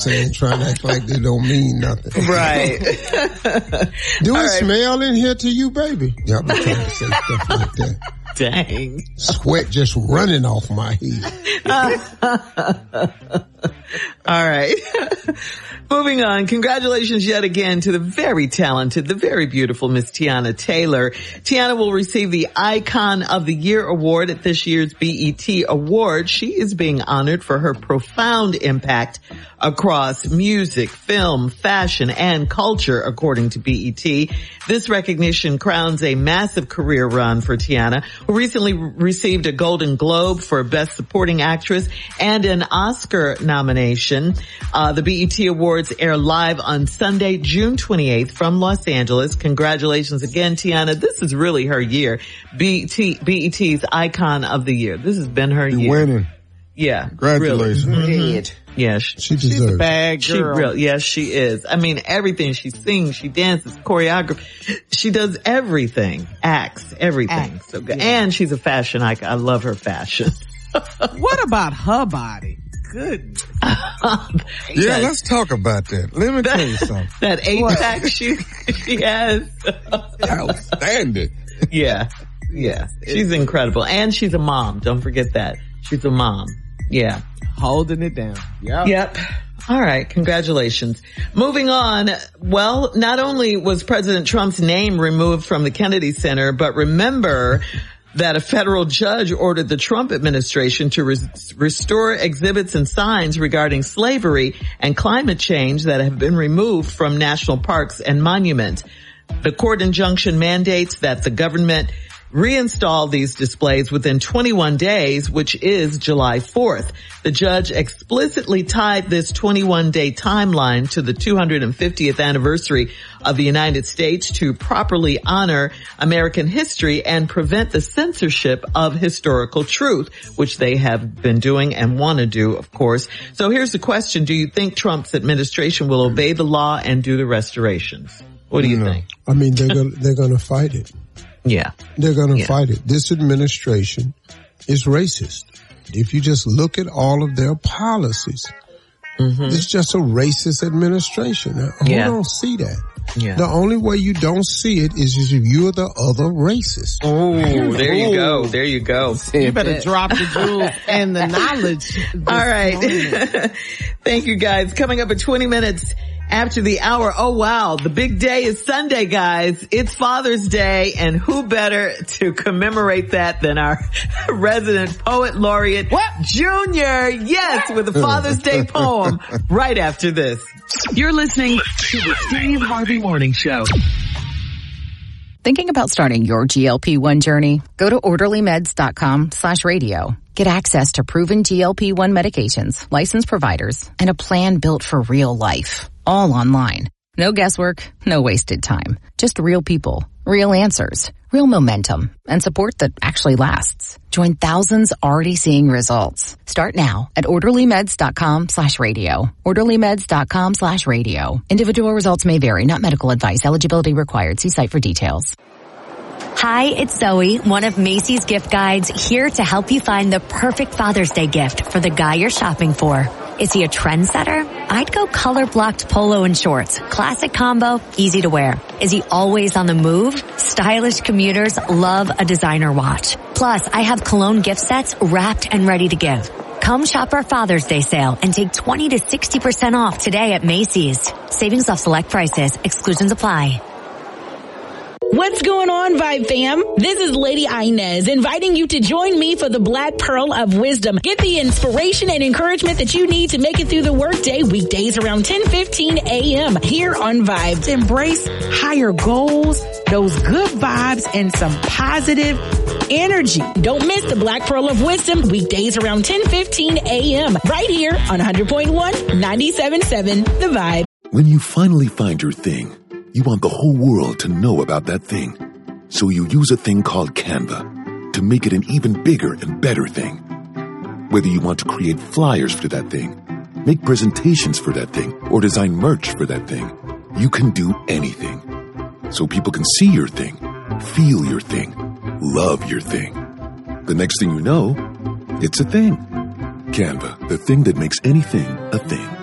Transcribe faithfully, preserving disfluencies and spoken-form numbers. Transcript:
saying, trying to act like they don't mean nothing. Right. Do All it right. smell in here to you, baby? Y'all been trying to say stuff like that. Dang. Sweat just running off my head. All right. Moving on. Congratulations yet again to the very talented, the very beautiful Miss Tiana Taylor. Tiana will receive the Icon of the Year award at this year's B E T Awards. She is being honored for her profound impact across music, film, fashion, and culture, according to B E T. This recognition crowns a massive career run for Tiana, who recently received a Golden Globe for Best Supporting Actress and an Oscar nomination. Uh, the B E T Awards air live on Sunday, June twenty-eighth from Los Angeles. Congratulations again, Tiana. This is really her year. B E T, B E T's Icon of the Year. This has been her You're year. winning. Yeah. Congratulations. Really. Mm-hmm. Yeah. She, She She's deserves a it. bad She girl. real, yes, she is. I mean, everything. She sings, she dances, choreography. She does everything. Acts, everything. Acts, So good. yeah. And she's a fashion icon. I love her fashion. What about her body? Good. Yeah, let's talk about that. Let me tell you something. That eight pack she, she has. Outstanding. Yeah. Yeah. She's incredible. And she's a mom. Don't forget that. She's a mom. Yeah. Holding it down. Yep. Yep. All right. Congratulations. Moving on. Well, not only was President Trump's name removed from the Kennedy Center, but remember that a federal judge ordered the Trump administration to res- restore exhibits and signs regarding slavery and climate change that have been removed from national parks and monuments. The court injunction mandates that the government reinstall these displays within twenty-one days, which is July fourth. The judge explicitly tied this twenty-one day timeline to the two hundred fiftieth anniversary of the United States to properly honor American history and prevent the censorship of historical truth, which they have been doing and want to do, of course. So here's the question. Do you think Trump's administration will obey the law and do the restorations? What do you No. think? I mean, they're gonna, they're gonna fight it. Yeah. They're going to Yeah. fight it. This administration is racist. If you just look at all of their policies, Mm-hmm. it's just a racist administration. Now, Yeah. who don't see that? Yeah. The only way you don't see it is if you're the other racist. Oh, there you go. There you go. You better drop the jewels and the knowledge. All right. Thank you, guys. Coming up at twenty minutes after the hour. Oh, wow. The big day is Sunday, guys. It's Father's Day, and who better to commemorate that than our resident poet laureate, What? Junior. Yes, with a Father's Day poem right after this. You're listening to the Steve Harvey Morning Show. Thinking about starting your G L P one journey? Go to orderlymeds.com slash radio. Get access to proven G L P one medications, licensed providers, and a plan built for real life. All online. No guesswork, no wasted time. Just real people, real answers, real momentum, and support that actually lasts. Join thousands already seeing results. Start now at orderlymeds.com slash radio. orderlymeds.com slash radio. Individual results may vary, not medical advice. Eligibility required. See site for details. Hi, it's Zoe, one of Macy's gift guides, here to help you find the perfect Father's Day gift for the guy you're shopping for. Is he a trendsetter? I'd go color-blocked polo and shorts. Classic combo, easy to wear. Is he always on the move? Stylish commuters love a designer watch. Plus, I have cologne gift sets wrapped and ready to give. Come shop our Father's Day sale and take twenty to sixty percent off today at Macy's. Savings off select prices. Exclusions apply. What's going on, Vibe fam? This is Lady Inez inviting you to join me for the Black Pearl of Wisdom. Get the inspiration and encouragement that you need to make it through the workday weekdays around ten fifteen a.m. here on Vibe. Embrace higher goals, those good vibes, and some positive energy. Don't miss the Black Pearl of Wisdom weekdays around ten fifteen a.m. right here on one hundred point one, ninety-seven point seven The Vibe. When you finally find your thing, you want the whole world to know about that thing. So you use a thing called Canva to make it an even bigger and better thing. Whether you want to create flyers for that thing, make presentations for that thing, or design merch for that thing, you can do anything. So people can see your thing, feel your thing, love your thing. The next thing you know, it's a thing. Canva, the thing that makes anything a thing.